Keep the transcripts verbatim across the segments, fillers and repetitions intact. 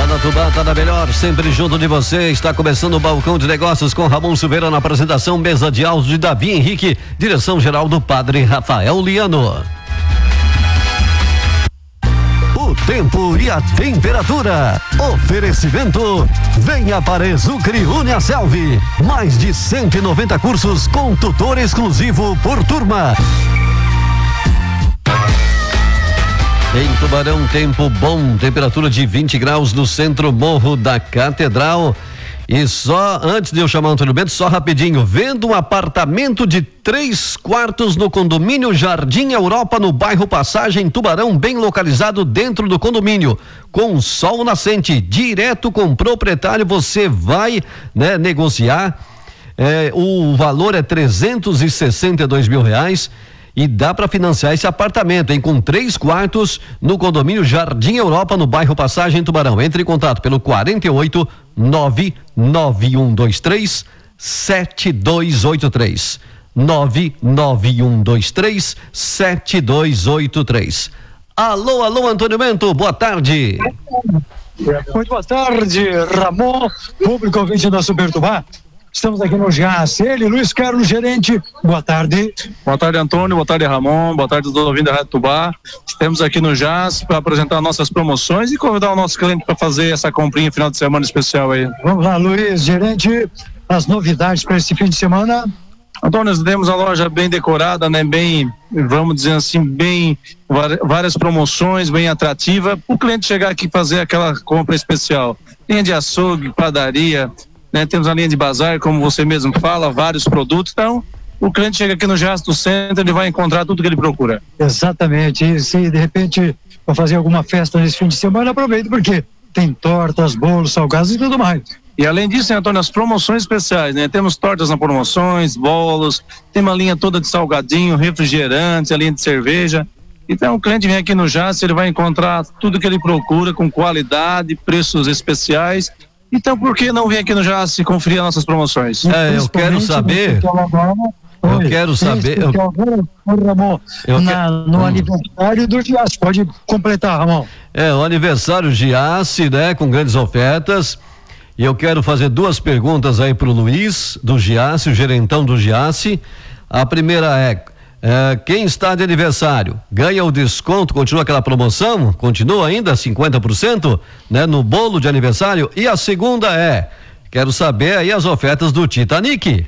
na Tubá, tá na melhor, sempre junto de você. Está começando o Balcão de Negócios com Ramon Silveira na apresentação, mesa de áudio de Davi Henrique, direção geral do Padre Rafael Liano. O tempo e a temperatura. Oferecimento. Venha para Exucre Uniaselv. Mais de cento e noventa cursos com tutor exclusivo por turma. Em Tubarão, tempo bom, temperatura de vinte graus no centro Morro da Catedral. E só, antes de eu chamar o Antônio Bento, só rapidinho, vendo um apartamento de três quartos no condomínio Jardim Europa, no bairro Passagem, Tubarão, bem localizado dentro do condomínio, com sol nascente, direto com o proprietário, você vai, né, negociar, é, o valor é trezentos e sessenta e dois mil reais, e dá para financiar esse apartamento, hein? Com três quartos no condomínio Jardim Europa, no bairro Passagem, Tubarão. Entre em contato pelo quarenta e oito, nove nove um dois três, sete dois oito três. nove nove um dois três, sete dois oito três. Alô, alô, Antônio Bento, boa tarde. Muito boa tarde, Ramon, público ouvinte da Super Tubá. Estamos aqui no G A C, ele, Luiz Carlos, gerente. Boa tarde. Boa tarde, Antônio. Boa tarde, Ramon. Boa tarde, todos ouvindo da Rádio Tubá. Estamos aqui no J A S para apresentar nossas promoções e convidar o nosso cliente para fazer essa comprinha final de semana especial aí. Vamos lá, Luiz, gerente, as novidades para esse fim de semana. Antônio, nós temos a loja bem decorada, né? Bem, vamos dizer assim, bem, várias promoções, bem atrativa. O cliente chegar aqui e fazer aquela compra especial. Linha de açougue, padaria, né? Temos a linha de bazar, como você mesmo fala, vários produtos. Então, o cliente chega aqui no J A S do Centro, ele vai encontrar tudo que ele procura. Exatamente. E se de repente vai fazer alguma festa nesse fim de semana, aproveita, porque tem tortas, bolos, salgados e tudo mais. E além disso, né, Antônio, as promoções especiais, né? Temos tortas nas promoções, bolos, tem uma linha toda de salgadinho, refrigerante, a linha de cerveja. Então, o cliente vem aqui no J A S, ele vai encontrar tudo que ele procura, com qualidade, preços especiais. Então, por que não vir aqui no J A S e conferir as nossas promoções? É, eu quero saber. Eu quero saber. Eu... Ramon, eu na, que... no hum. aniversário do J A S, pode completar, Ramon. É, o aniversário J A S, né, com grandes ofertas. E eu quero fazer duas perguntas aí pro Luiz, do J A S, o gerentão do J A S. A primeira é. É, quem está de aniversário ganha o desconto, continua aquela promoção, continua ainda cinquenta por cento, né, no bolo de aniversário. E a segunda é, quero saber aí as ofertas do Titanic.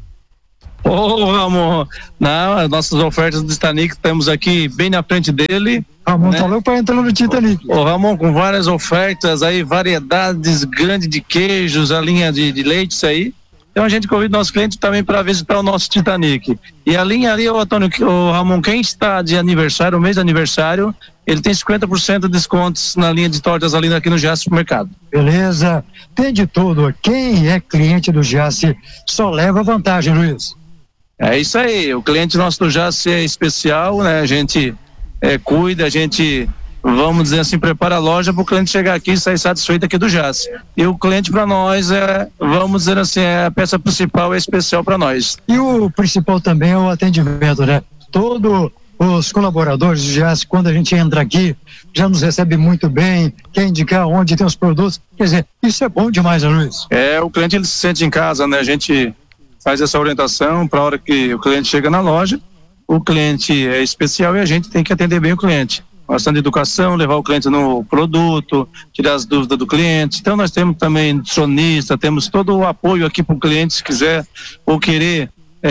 Ô, oh, Ramon, não, as nossas ofertas do Titanic estamos aqui bem na frente dele. Ramon, né? Tá louco para entrar no Titanic. Ô, oh, Ramon, com várias ofertas aí, variedades grandes de queijos, a linha de, de leite, isso aí. Então a gente convida o nosso cliente também para visitar o nosso Titanic. E a linha ali, o Antônio, o Ramon, quem está de aniversário, o mês de aniversário, ele tem cinquenta por cento de descontos na linha de tortas ali aqui no J A S Supermercado. Beleza, tem de tudo. Quem é cliente do J A S só leva vantagem, Luiz. É isso aí, o cliente nosso do J A S é especial, né? A gente é, cuida, a gente, vamos dizer assim, prepara a loja para o cliente chegar aqui e sair satisfeito aqui do J A S. E o cliente para nós é, vamos dizer assim, é a peça principal, é especial para nós. E o principal também é o atendimento, né? Todos os colaboradores do J A S, quando a gente entra aqui, já nos recebe muito bem, quer indicar onde tem os produtos. Quer dizer, isso é bom demais, né, Luiz? É, o cliente ele se sente em casa, né? A gente faz essa orientação para a hora que o cliente chega na loja, o cliente é especial e a gente tem que atender bem o cliente. Bastante educação, levar o cliente no produto, tirar as dúvidas do cliente. Então nós temos também nutricionista, temos todo o apoio aqui para o cliente, se quiser ou querer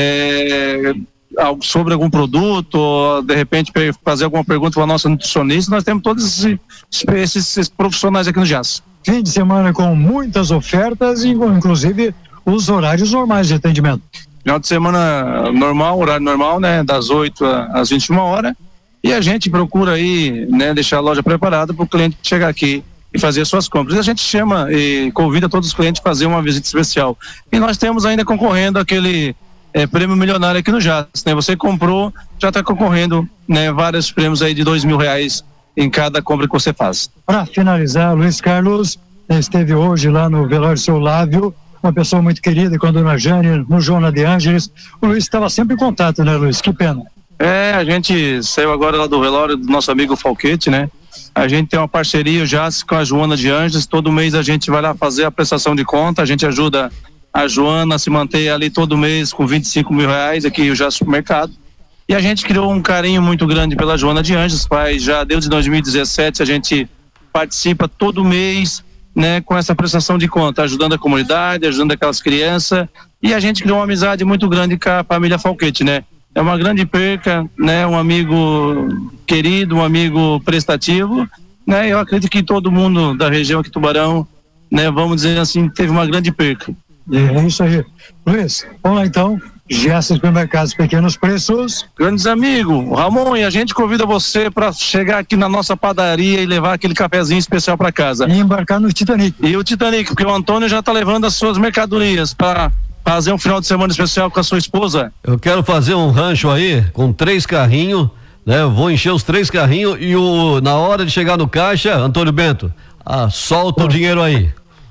é, sobre algum produto, ou de repente fazer alguma pergunta para a nossa nutricionista, nós temos todos esses, esses, esses profissionais aqui no J A S. Fim de semana com muitas ofertas, inclusive os horários normais de atendimento. Final de semana normal, horário normal, né? Das oito às vinte e uma horas. E a gente procura aí, né, deixar a loja preparada para o cliente chegar aqui e fazer as suas compras. E a gente chama e convida todos os clientes a fazer uma visita especial. E nós temos ainda concorrendo aquele é, prêmio milionário aqui no J A S, né? Você comprou, já está concorrendo, né, vários prêmios aí de dois mil reais em cada compra que você faz. Para finalizar, Luiz Carlos esteve hoje lá no velório Seu Lávio, uma pessoa muito querida com a dona Jane, no Joana de Ângeles. O Luiz estava sempre em contato, né, Luiz? Que pena. É, a gente saiu agora lá do velório do nosso amigo Falquete, né? A gente tem uma parceria já com a Joana de Anjos, todo mês a gente vai lá fazer a prestação de conta, a gente ajuda a Joana a se manter ali todo mês com vinte e cinco mil reais aqui já no supermercado. E a gente criou um carinho muito grande pela Joana de Anjos, faz já desde dois mil e dezessete a gente participa todo mês, né, com essa prestação de conta, ajudando a comunidade, ajudando aquelas crianças, e a gente criou uma amizade muito grande com a família Falquete, né? É uma grande perca, né? Um amigo querido, um amigo prestativo, né? Eu acredito que todo mundo da região aqui Tubarão, né? Vamos dizer assim, teve uma grande perca. É isso aí. Luiz, vamos lá então. G S Supermercados Pequenos Preços. Grandes amigos, Ramon, e a gente convida você para chegar aqui na nossa padaria e levar aquele cafezinho especial para casa. E embarcar no Titanic. E o Titanic, porque o Antônio já está levando as suas mercadorias para fazer um final de semana especial com a sua esposa. Eu quero fazer um rancho aí com três carrinhos, né? Eu vou encher os três carrinhos e o, na hora de chegar no caixa, Antônio Bento, ah, solta o dinheiro aí.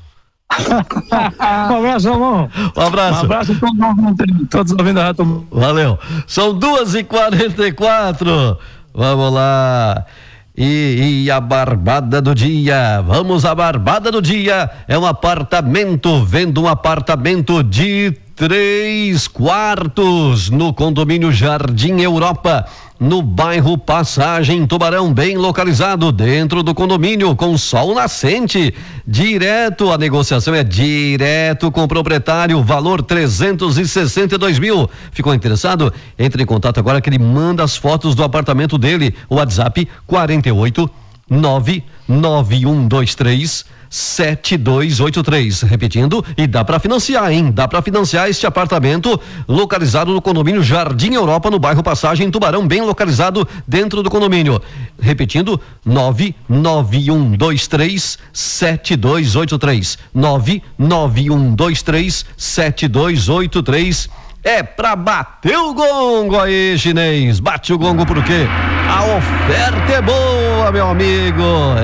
Um abraço, Ramon. Um abraço. Um abraço a todos, todos ouvindo a Rádio. Valeu. São duas e quarenta e quatro. Vamos lá. E, e a barbada do dia, vamos à barbada do dia, é um apartamento, vendo um apartamento de três quartos no condomínio Jardim Europa, no bairro Passagem Tubarão, bem localizado dentro do condomínio, com sol nascente, direto, a negociação é direto com o proprietário, valor trezentos e sessenta e dois mil. Ficou interessado? Entre em contato agora que ele manda as fotos do apartamento dele, o WhatsApp quarenta e oito, nove nove um dois três sete dois oito três, repetindo, e dá para financiar, hein? Dá para financiar este apartamento localizado no condomínio Jardim Europa, no bairro Passagem Tubarão, bem localizado dentro do condomínio. Repetindo, nove nove um dois três sete dois oito três, nove nove um dois três sete dois oito três. É pra bater o gongo aí, chinês. Bate o gongo por quê? A oferta é boa, meu amigo.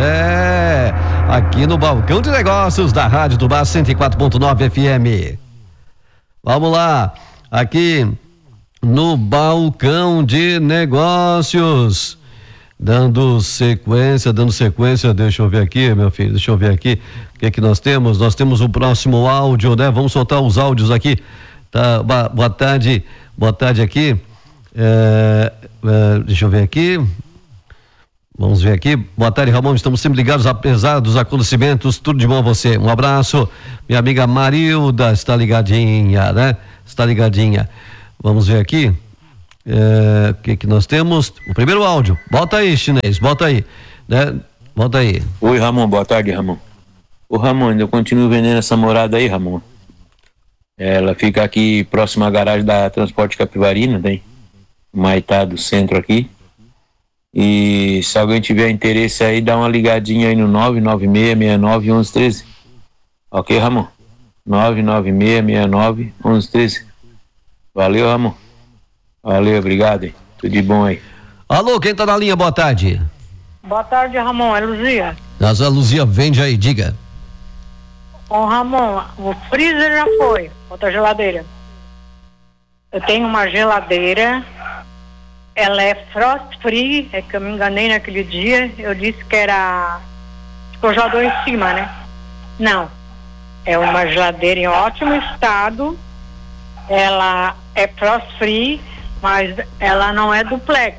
É, aqui no balcão de negócios da Rádio Tubá cento e quatro ponto nove F M. Vamos lá, aqui no balcão de negócios. Dando sequência, dando sequência, deixa eu ver aqui, meu filho, deixa eu ver aqui. O que é que nós temos? Nós temos o próximo áudio, né? Vamos soltar os áudios aqui. Tá, boa tarde, boa tarde aqui. É, é, deixa eu ver aqui. Vamos ver aqui. Boa tarde, Ramon. Estamos sempre ligados, apesar dos acontecimentos. Tudo de bom a você. Um abraço. Minha amiga Marilda está ligadinha, né? Está ligadinha. Vamos ver aqui. É, o que que nós temos? O primeiro áudio. Bota aí, chinês. Bota aí, né? Bota aí. Oi, Ramon. Boa tarde, Ramon. Ô, Ramon, eu continuo vendendo essa morada aí, Ramon. Ela fica aqui próxima à garagem da Transporte Capivarina, tem Maitá do centro aqui. E se alguém tiver interesse aí, dá uma ligadinha aí no nove nove seis seis nove um um três. Ok, Ramon? nove nove seis seis nove um um três. Valeu, Ramon. Valeu, obrigado, hein? Tudo de bom aí. Alô, quem tá na linha? Boa tarde. Boa tarde, Ramon. É Luzia. Nossa, Luzia, vende aí, diga. Ô, Ramon, o freezer já foi. Outra geladeira. Eu tenho uma geladeira. Ela é frost free. É que eu me enganei naquele dia. Eu disse que era congelador em cima, né? Não. É uma geladeira em ótimo estado. Ela é frost free, mas ela não é duplex.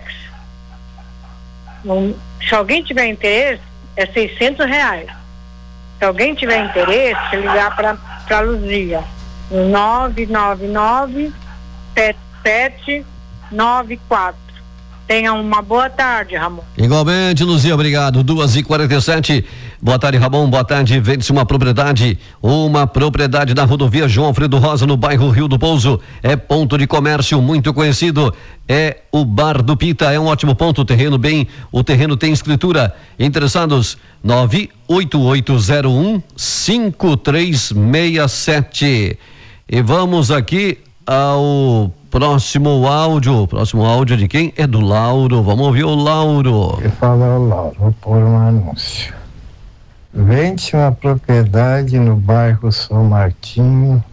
Um, se alguém tiver interesse, é seiscentos reais. Se alguém tiver interesse, ligar para para Luzia, nove nove nove sete sete nove quatro. Tenha uma boa tarde, Ramon. Igualmente, Luzia, obrigado. duas e quarenta e sete. Boa tarde, Ramon. Boa tarde. Vende-se uma propriedade. Uma propriedade da rodovia João Alfredo Rosa, no bairro Rio do Pouso. É ponto de comércio muito conhecido. É o Bar do Pita. É um ótimo ponto. O terreno bem. O terreno tem escritura. Interessados? nove oito oito zero um cinco três seis sete. E vamos aqui ao próximo áudio. Próximo áudio de quem? É do Lauro. Vamos ouvir o Lauro. Eu falo ao Lauro, vou pôr um anúncio. Vende uma propriedade no bairro São Martinho,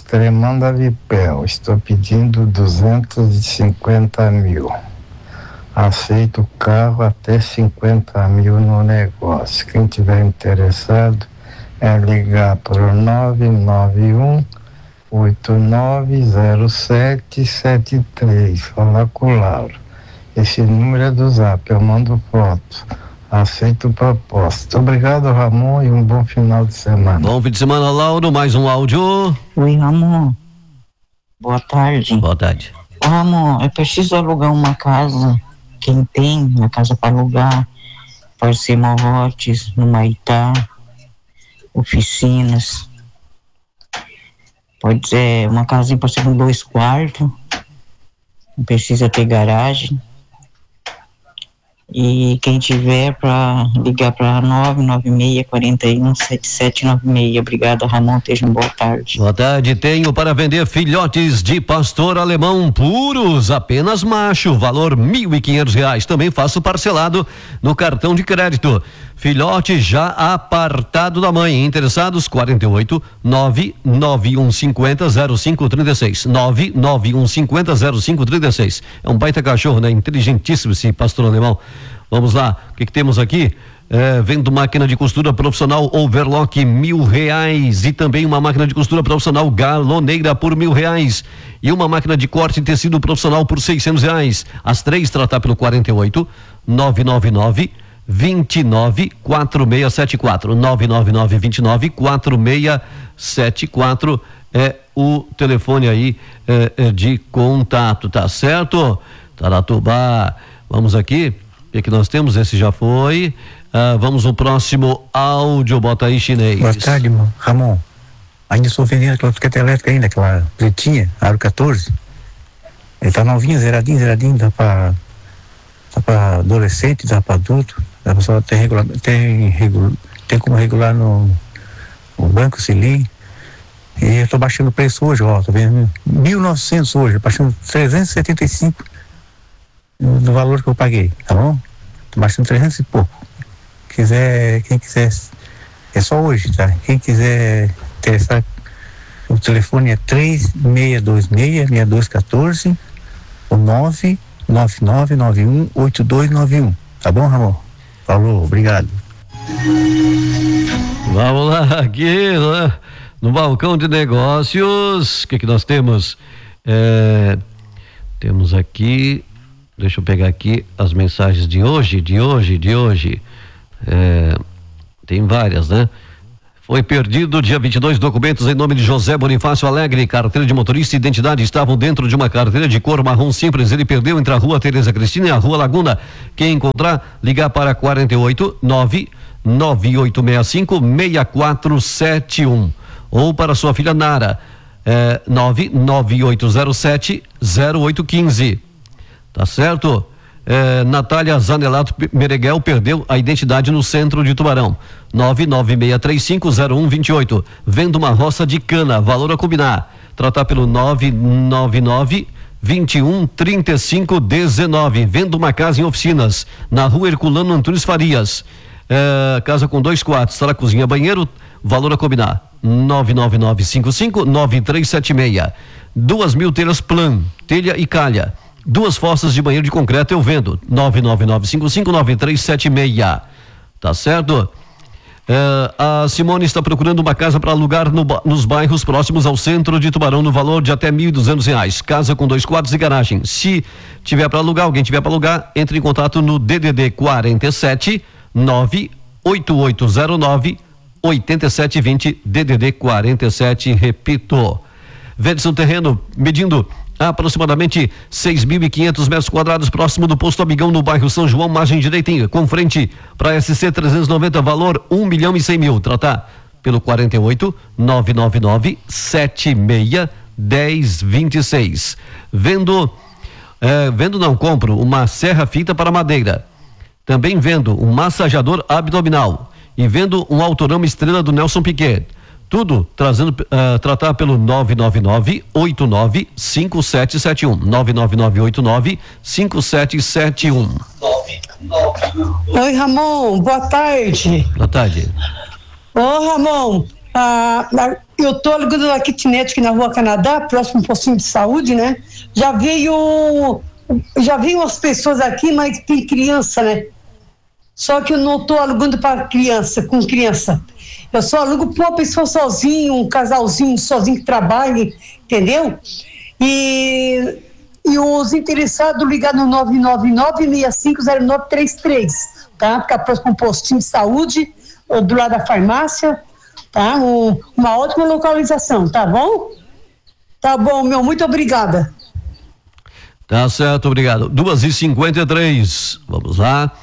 Extremando a Vipel. Estou pedindo duzentos e cinquenta mil. Aceito carro até cinquenta mil no negócio. Quem tiver interessado é ligar para o nove nove um, oito nove zero sete sete três. Falar com o Lauro. Esse número é do Zap, eu mando foto. Aceito proposta. Obrigado, Ramon, e um bom final de semana. Bom fim de semana, Lauro. Mais um áudio. Oi, Ramon. Boa tarde. Boa tarde. Ô, Ramon, eu preciso alugar uma casa. Quem tem uma casa para alugar, pode ser Morrotes, no Maitá, oficinas. Pode ser uma casinha para ser com dois quartos. Não precisa ter garagem. E quem tiver para ligar para nove nove seis, quatro um, sete sete nove seis. Obrigado, Ramon. Esteja boa tarde. Boa tarde. Tenho para vender filhotes de pastor alemão puros, apenas macho, valor mil e quinhentos reais. Também faço parcelado no cartão de crédito. Filhote já apartado da mãe. Interessados? quarenta e oito, nove nove um cinco zero, zero cinco três seis. nove nove um cinco zero, zero cinco três seis. É um baita cachorro, né? Inteligentíssimo esse pastor alemão. Vamos lá, o que, que temos aqui? É, vendo máquina de costura profissional Overlock, mil reais. E também uma máquina de costura profissional Galoneira por mil reais. E uma máquina de corte de tecido profissional por seiscentos reais. As três tratar pelo quarenta e oito, nove nove nove, vinte e nove, quatro seis sete quatro. nove nove nove, vinte e nove, quatro seis sete quatro é o telefone aí é, é de contato, tá certo? Taratubá, vamos aqui. O que, que nós temos? Esse já foi. Ah, vamos no próximo áudio. Bota aí, chinês. Boa tarde, Ramon. Ainda estou vendendo aquela bicicleta elétrica ainda, aquela pretinha, aro quatorze. Ele tá novinha, zeradinho, zeradinho, dá pra, dá pra adolescente, dá pra adulto, dá pra só ter regular, tem, regular, tem como regular no, no Banco Selim. E eu tô baixando o preço hoje, ó, tô vendo mil e novecentos hoje, baixando trezentos e setenta e cinco do valor que eu paguei, tá bom? Tô baixando trezentos e pouco. Quiser, quem quiser, é só hoje, tá? Quem quiser interessar, o telefone é três seis dois seis, seis dois um quatro, o nove nove nove nove um oito dois nove um, tá bom, Ramon? Falou, obrigado. Vamos lá, aqui, né? No balcão de negócios, o que que nós temos? É, temos aqui, deixa eu pegar aqui as mensagens de hoje, de hoje, de hoje. É, tem várias, né? Foi perdido dia vinte e dois documentos em nome de José Bonifácio Alegre, carteira de motorista e identidade estavam dentro de uma carteira de cor marrom simples. Ele perdeu entre a rua Tereza Cristina e a rua Laguna. Quem encontrar, ligar para quarenta e oito, nove nove oito seis cinco, seis quatro sete um ou para sua filha Nara, é, nove nove oito zero sete, zero oito um cinco. Tá certo? É, Natália Zanelato Mereguel perdeu a identidade no centro de Tubarão. nove nove seis três cinco, zero um dois oito. Vendo uma roça de cana, valor a combinar. Tratar pelo nove nove nove, vinte e um, trinta e cinco, dezenove. Vendo uma casa em oficinas na rua Herculano Antunes Farias. É, casa com dois quartos, sala, cozinha, banheiro, valor a combinar. nove nove nove cinco cinco, nove três sete seis. Duas mil telhas Plan, telha e calha. Duas fossas de banheiro de concreto eu vendo. nove nove nove cinco cinco, nove três sete seis. Tá certo? É, a Simone está procurando uma casa para alugar no, nos bairros próximos ao centro de Tubarão no valor de até mil e duzentos reais. Casa com dois quartos e garagem. Se tiver para alugar, alguém tiver para alugar, entre em contato no D D D quarenta e sete, nove oito oito zero nove, oito sete dois zero. D D D quarenta e sete, repito. Vende-se um terreno medindo aproximadamente seis mil e quinhentos metros quadrados, próximo do posto Amigão, no bairro São João, margem direitinha, com frente para S C trezentos e noventa, valor um milhão e cem mil. Tratar pelo quarenta e oito, nove nove nove, sete seis, dez vinte e seis. Vendo, é, vendo não compro uma serra fita para madeira. Também vendo um massageador abdominal e vendo um autorama estrela do Nelson Piquet. Tudo trazendo, uh, tratar pelo nove nove nove, oito nove, cinco sete sete um. nove nove nove, oito nove, cinco sete sete um. Oi, Ramon, boa tarde. Boa tarde. Ô, Ramon, ah, eu tô alugando uma kitnet aqui na Rua Canadá, próximo ao postinho de saúde, né? Já veio já vi umas pessoas aqui, mas tem criança, né? Só que eu não estou alugando para criança, com criança. Eu só alugo para uma pessoa sozinha, um casalzinho sozinho que trabalhe, entendeu? E, e os interessados ligar no nove nove nove, seis cinco zero nove três três, tá? Ficar próximo a um postinho de saúde, do lado da farmácia, tá? Um, uma ótima localização, tá bom? Tá bom, meu, muito obrigada. Tá certo, obrigado. duas e cinquenta e três, vamos lá.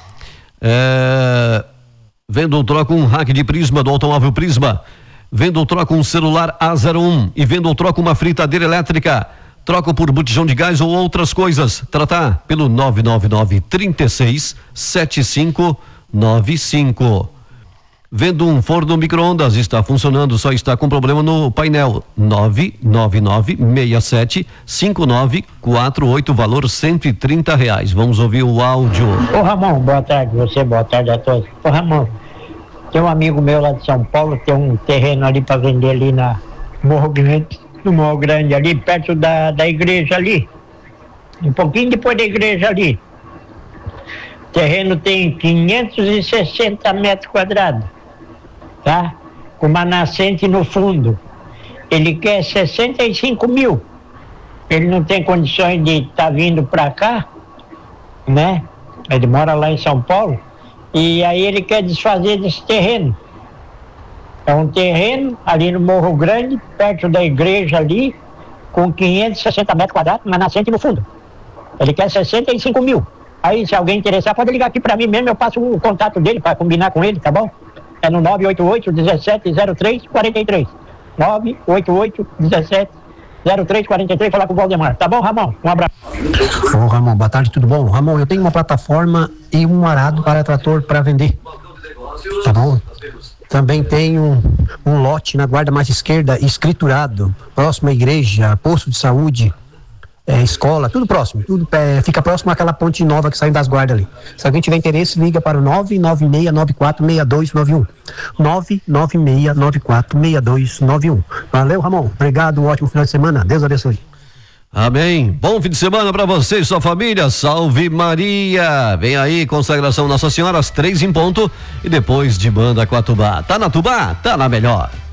É... Vendo ou troca um rack de Prisma do automóvel Prisma. Vendo ou troca um celular A zero um. E vendo ou troca uma fritadeira elétrica. Troca por botijão de gás ou outras coisas. Tratar pelo nove nove nove, trinta e seis, setenta e cinco noventa e cinco. Vendo um forno micro-ondas, está funcionando, só está com problema no painel. nove nove nove, seis sete, cinco nove quatro oito, valor cento e trinta reais. Vamos ouvir o áudio. Ô Ramon, boa tarde, você, boa tarde a todos. Ô Ramon, tem um amigo meu lá de São Paulo, tem um terreno ali para vender ali na Morro Grande, no Morro Grande ali, perto da, da igreja ali. Um pouquinho depois da igreja ali. O terreno tem quinhentos e sessenta metros quadrados. Tá? Com uma nascente no fundo. Ele quer sessenta e cinco mil. Ele não tem condições de estar tá vindo para cá, né? Ele mora lá em São Paulo. E aí ele quer desfazer desse terreno. É um terreno ali no Morro Grande, perto da igreja ali, com quinhentos e sessenta metros quadrados, uma nascente no fundo. Ele quer sessenta e cinco mil. Aí, se alguém interessar, pode ligar aqui para mim mesmo, eu passo o contato dele para combinar com ele, tá bom? É no nove oito oito, dezessete, zero três, quarenta e três. nove oito oito, dezessete, zero três, quarenta e três, falar com o Valdemar. Tá bom, Ramon? Um abraço. Ô, Ramon, boa tarde, tudo bom? Ramon, eu tenho uma plataforma e um arado para trator para vender. Tá bom? Também tenho um, um lote na guarda mais esquerda, escriturado, próximo à igreja, posto de saúde, é, escola, tudo próximo, tudo é, fica próximo àquela ponte nova que sai das guardas ali. Se alguém tiver interesse, liga para o nove nove seis nove quatro, seis dois nove um. nove nove seis nove quatro, seis dois nove um. Valeu, Ramon. Obrigado, um ótimo final de semana. Deus abençoe. Amém. Bom fim de semana para você e sua família. Salve Maria. Vem aí, consagração Nossa Senhora, às três em ponto. E depois de banda com a Tubá. Tá na Tubá? Tá na melhor.